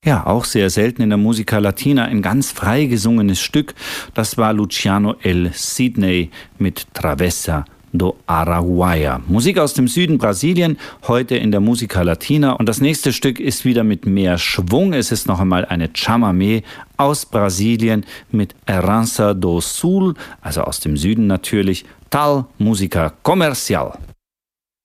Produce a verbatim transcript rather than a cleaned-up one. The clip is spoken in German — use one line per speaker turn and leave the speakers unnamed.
Ja, auch sehr selten in der Musica Latina ein ganz frei gesungenes Stück. Das war Luciano El Sidney mit Travessa do Araguaia. Musik aus dem Süden Brasilien, heute in der Musica Latina. Und das nächste Stück ist wieder mit mehr Schwung. Es ist noch einmal eine Chamamé aus Brasilien mit Herança do Sul, also aus dem Süden natürlich. Tal Música Comercial.